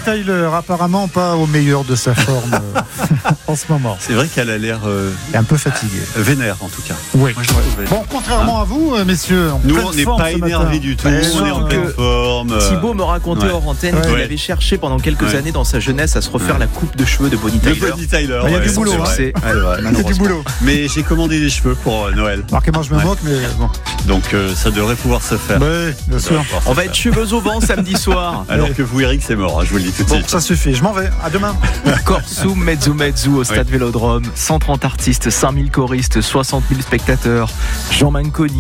Tyler, apparemment pas au meilleur de sa forme en ce moment. C'est vrai qu'elle a l'air Et un peu fatiguée. vénère en tout cas. Oui. Moi, je trouve Bon, contrairement à vous, messieurs, nous on n'est pas énervés du tout, on est en pleine forme. Thibaut me racontait hors antenne qu'il avait cherché pendant quelques années dans sa jeunesse à se refaire la coupe de cheveux de Bonnie Tyler. Le Bonnie Tyler. Il y a du boulot. C'est Il y a du boulot. Mais j'ai commandé des cheveux pour Noël. Marquez-moi, je me moque, mais bon. Donc ça devrait pouvoir se faire. Oui, bien sûr. On va être cheveux au vent samedi soir. Alors que vous, Eric, c'est mort, je vous le dis tout de Bon, suite. ça suffit. Je m'en vais. À demain. Corso Mezzo au stade Vélodrome. 130 artistes, 5000 choristes, 60 000 spectateurs. Jean Manconi.